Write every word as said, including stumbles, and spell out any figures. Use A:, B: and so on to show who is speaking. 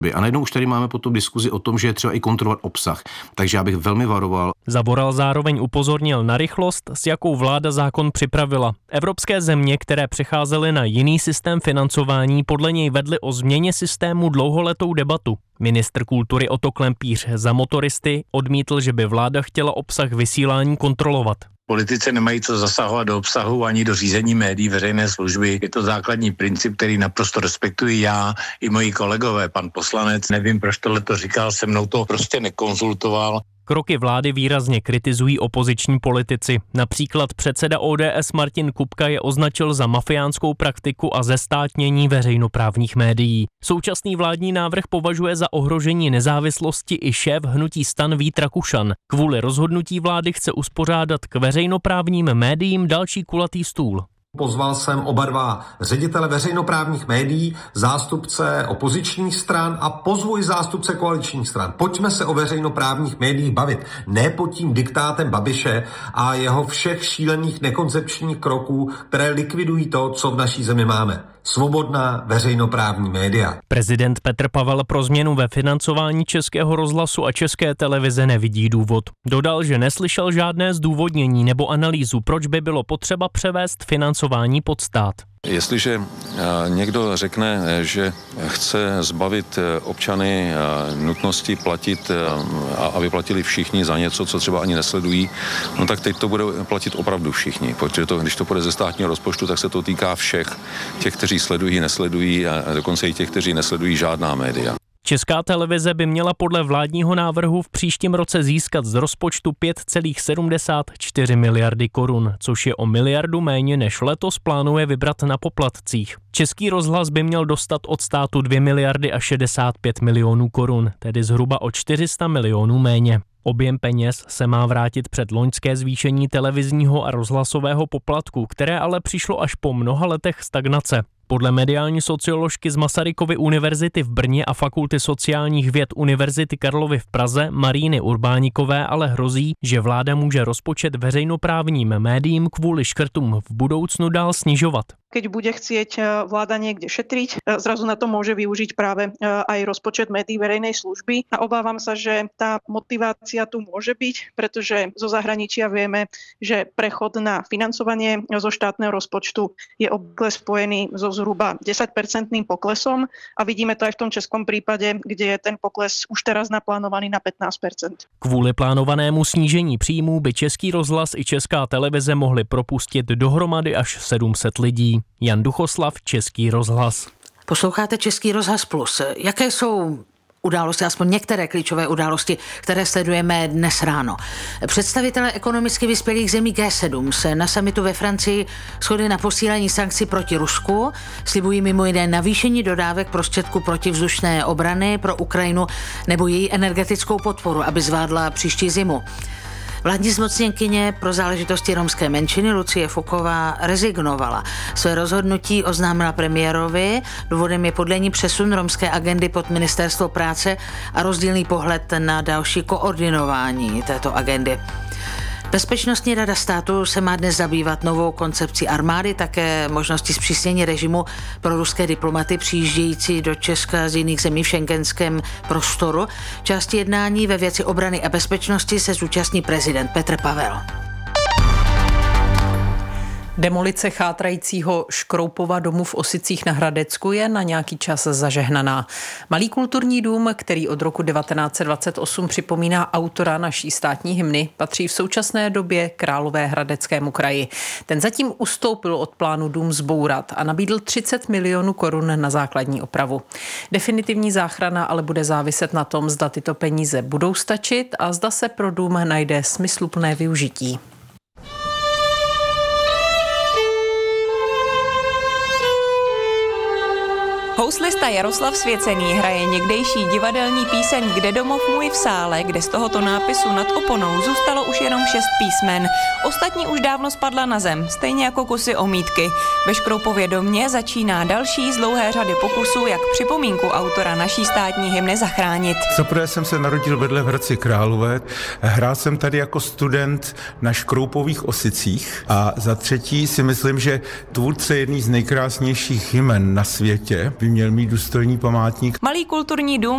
A: A najednou už tady máme potom diskuzi o tom, že je třeba i kontrolovat obsah. Takže já bych velmi varoval.
B: Zaboral zároveň upozornil na rychlost, s jakou vláda zákon připravila. Evropské země, které přecházely na jiný systém financování, podle něj vedly o změně systému dlouholetou debatu. Ministr kultury Otto Klempíř za Motoristy odmítl, že by vláda chtěla obsah vysílání kontrolovat.
C: Politici nemají co zasahovat do obsahu ani do řízení médií veřejné služby. Je to základní princip, který naprosto respektuji já i moji kolegové. Pan poslanec, nevím, proč tohle to říkal, se mnou to prostě nekonzultoval.
B: Kroky vlády výrazně kritizují opoziční politici. Například předseda O D S Martin Kupka je označil za mafiánskou praktiku a zestátnění veřejnoprávních médií. Současný vládní návrh považuje za ohrožení nezávislosti i šéf hnutí STAN Vít Rakušan. Kvůli rozhodnutí vlády chce uspořádat k veřejnoprávním médiím další kulatý stůl.
D: Pozval jsem oba dva ředitele veřejnoprávních médií, zástupce opozičních stran a pozvu i zástupce koaličních stran. Pojďme se o veřejnoprávních médiích bavit. Ne pod tím diktátem Babiše a jeho všech šílených nekoncepčních kroků, které likvidují to, co v naší zemi máme. Svobodná veřejnoprávní média.
B: Prezident Petr Pavel pro změnu ve financování Českého rozhlasu a České televize nevidí důvod. Dodal, že neslyšel žádné zdůvodnění nebo analýzu, proč by bylo potřeba převést financování pod stát.
E: Jestliže někdo řekne, že chce zbavit občany nutnosti platit, aby platili všichni za něco, co třeba ani nesledují, no tak teď to bude platit opravdu všichni, protože to, když to půjde ze státního rozpočtu, tak se to týká všech, těch, kteří sledují, nesledují a dokonce i těch, kteří nesledují žádná média.
B: Česká televize by měla podle vládního návrhu v příštím roce získat z rozpočtu pět celá sedmdesát čtyři miliardy korun, což je o miliardu méně než letos plánuje vybrat na poplatcích. Český rozhlas by měl dostat od státu dvě miliardy a šedesát pět milionů korun, tedy zhruba o čtyři sta milionů méně. Objem peněz se má vrátit před loňské zvýšení televizního a rozhlasového poplatku, které ale přišlo až po mnoha letech stagnace. Podle mediální socioložky z Masarykovy univerzity v Brně a Fakulty sociálních věd Univerzity Karlovy v Praze Maríny Urbánikové ale hrozí, že vláda může rozpočet veřejnoprávním médiím kvůli škrtům v budoucnu dál snižovat.
F: Keď bude chcieť vláda niekde šetriť, zrazu na to môže využiť práve aj rozpočet médií verejnej služby. A obávam sa, že tá motivácia tu môže byť, pretože zo zahraničia vieme, že prechod na financovanie zo štátneho rozpočtu je obvykle spojený so zhruba desaťpercentným poklesom a vidíme to aj v tom českom prípade, kde je ten pokles už teraz naplánovaný na pätnásť percent.
B: Kvůli plánovanému snížení příjmů by Český rozhlas i Česká televize mohly propustit dohromady až sedm set lidí. Jan Duchoslav, Český rozhlas.
G: Posloucháte Český rozhlas plus. Jaké jsou události, aspoň některé klíčové události, které sledujeme dnes ráno? Představitelé ekonomicky vyspělých zemí G sedm se na summitu ve Francii shodli na posílení sankcí proti Rusku. Slibují mimo jiné navýšení dodávek prostředků protivzdušné obrany pro Ukrajinu nebo její energetickou podporu, aby zvládla příští zimu. Vládní zmocněnkyně pro záležitosti romské menšiny Lucie Fuková rezignovala. Své rozhodnutí oznámila premiérovi. Důvodem je podle ní přesun romské agendy pod ministerstvo práce a rozdílný pohled na další koordinování této agendy. Bezpečnostní rada státu se má dnes zabývat novou koncepcí armády, také možností zpřísnění režimu pro ruské diplomaty přijíždějící do Česka z jiných zemí v schengenském prostoru. Části jednání ve věci obrany a bezpečnosti se zúčastní prezident Petr Pavel.
H: Demolice chátrajícího Škroupova domu v Osicích na Hradecku je na nějaký čas zažehnaná. Malý kulturní dům, který od roku devatenáct set dvacet osm připomíná autora naší státní hymny, patří v současné době Královéhradeckému kraji. Ten zatím ustoupil od plánu dům zbourat a nabídl třicet milionů korun na základní opravu. Definitivní záchrana ale bude záviset na tom, zda tyto peníze budou stačit a zda se pro dům najde smysluplné využití.
I: Houslista Jaroslav Svěcený hraje někdejší divadelní píseň Kde domov můj v sále, kde z tohoto nápisu nad oponou zůstalo už jenom šest písmen. Ostatní už dávno spadla na zem, stejně jako kusy omítky. Ve Škroupově domě začíná další z dlouhé řady pokusů, jak připomínku autora naší státní hymny zachránit.
J: Zaprvé jsem se narodil vedle v Hradci Králové, hrál jsem tady jako student na Škroupových Osicích a za třetí si myslím, že tvůrce jedný z nejkrásnějších hymen na světě by měl měl mít důstojný památník.
I: Malý kulturní dům